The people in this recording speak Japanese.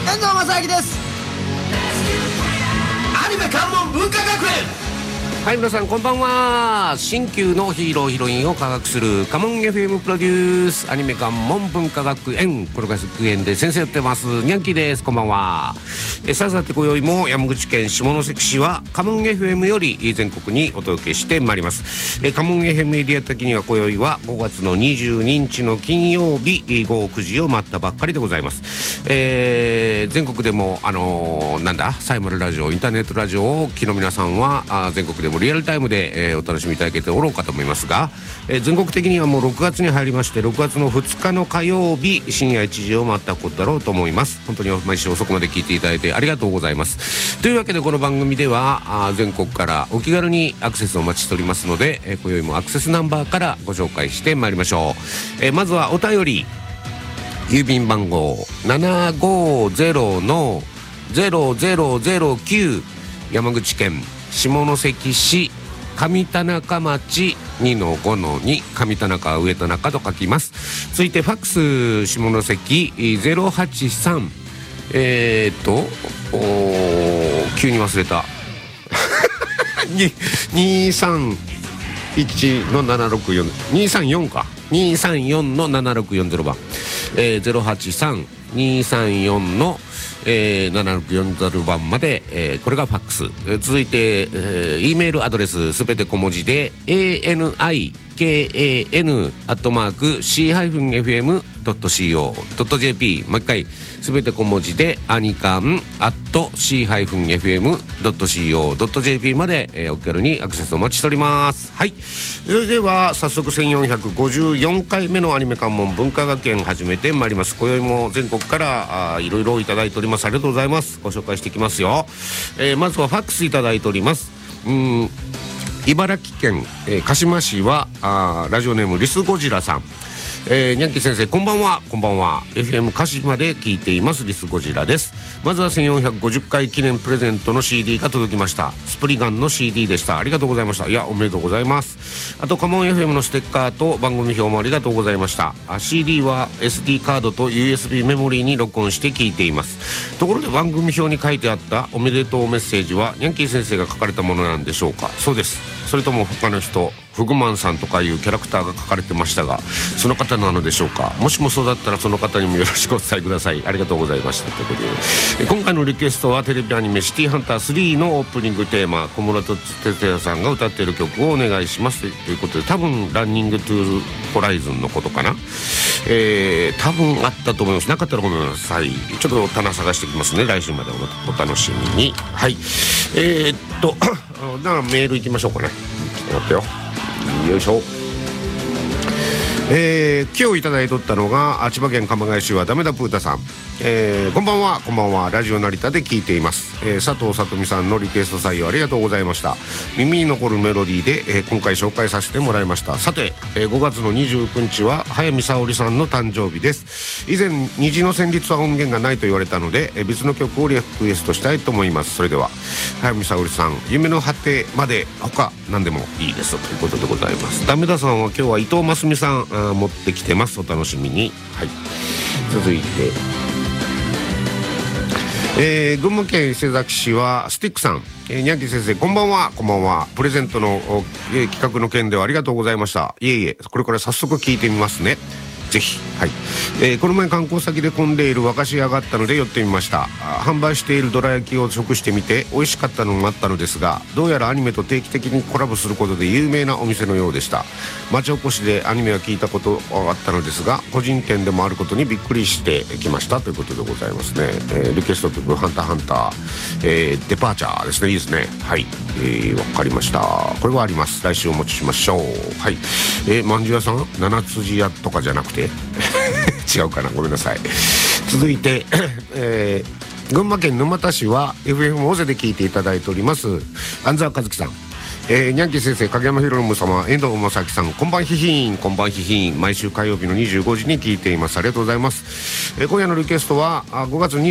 遠藤正明です。 アニメ関門文化学園。 はい、皆さんこんばんは。新旧のヒーローヒロインを科学するカモン FM プロデュースアニメ関門文化学園、これが学園で先生やってますニャンキーです。こんばんは。さて今宵も山口県下関市はカモン FM より全国にお届けしてまいります。カモン FM メディア的には今宵は5月の22日の金曜日午後9時を待ったばっかりでございます。全国でもサイマルラジオインターネットラジオをお聞きの皆さんは全国でもリアルタイムで、お楽しみいただけておろうかと思いますが、全国的にはもう6月に入りまして、6月の2日の火曜日深夜1時を待ったことだろうと思います。本当に毎週遅くまで聞いていただいてありがとうございます。というわけでこの番組では全国からお気軽にアクセスをお待ちしておりますので、今宵もアクセスナンバーからご紹介してまいりましょう。まずはお便り、郵便番号 750-0009 山口県下関市上田中町 2-5-2 上田中上田中と書きます。続いてファックス下関083急に忘れた231-764 234か234-7640番、083-234-7640番まで、これがファックス。続いて、E メールアドレスすべて小文字で ANIKAN@C-FM.CO.JP、 もう一回すべて小文字でアニカン@C-FM.CO.JP まで、お気軽にアクセスお待ちしております。はい、それでは早速1454回目のアニメ関門文化学園始めてまいります。今宵も全国からいろいろいただいております。ありがとうございます。ご紹介していきますよ。まずはファックスいただいております。茨城県、鹿島市はラジオネームリスゴジラさん。ニャンキー先生こんばんは。こんばんは。 FM 鹿島で聞いていますリスゴジラです。まずは1450回記念プレゼントの CD が届きました。スプリガンの CD でした。ありがとうございました。いやおめでとうございます。あとカモン FM のステッカーと番組表もありがとうございました。CD は SD カードと USB メモリーに録音して聞いています。ところで番組表に書いてあったおめでとうメッセージはニャンキー先生が書かれたものなんでしょうか。そうです。それとも他の人、フグマンさんとかいうキャラクターが書かれてましたが、その方なのでしょうか。もしもそうだったらその方にもよろしくお伝えください。ありがとうございました。ということで、今回のリクエストはテレビアニメシティハンター3のオープニングテーマ、小室哲哉さんが歌っている曲をお願いしますということで、多分ランニングトゥーホライズンのことかな。多分あったと思います。なかったらごめんなさい。ちょっと棚探してきますね。来週までお楽しみに。はい、だからメールいきましょうかね。ちょっと待ってよ。よいしょ。今日いただいとったのが千葉県鎌ケ谷市はダメだプータさん。こんばんは。こんばんは。ラジオ成田で聞いています。佐藤さとみさんのリクエスト採用ありがとうございました。耳に残るメロディーで、今回紹介させてもらいました。さて、5月の29日は早見沙織さんの誕生日です。以前虹の旋律は音源がないと言われたので、別の曲をリクエストしたいと思います。それでは早見沙織さん、夢の果てまで他何でもいいですということでございます。ダメださんは今日は伊藤真澄さん持ってきてます。お楽しみに。はい、続いて群馬県伊勢崎市はスティックさん。ニャンキー先生こんばんは。こんばんは。プレゼントの、企画の件ではありがとうございました。いえいえ、これから早速聞いてみますね。ぜひ。はい、この前観光先で混んでいる和菓子屋があったので寄ってみました。販売しているどら焼きを食してみて美味しかったのもあったのですが、どうやらアニメと定期的にコラボすることで有名なお店のようでした。町おこしでアニメは聞いたことあったのですが、個人店でもあることにびっくりしてきましたということでございますね。リクエスト曲ハンターハンター、デパーチャーですね。いいですね。はい、わかりました。これはあります。来週お持ちしましょう。はい、まんじゅう屋さん七辻屋とかじゃなくて違うかな、ごめんなさい。続いて、群馬県沼田市は FM 大勢で聞いていただいております安澤和樹さん。ニャンキー先生、影山博信様、遠藤正樹さん、こんばんひひん。こんばんひひん。毎週火曜日の25時に聞いています。ありがとうございます。今夜のリクエストは5月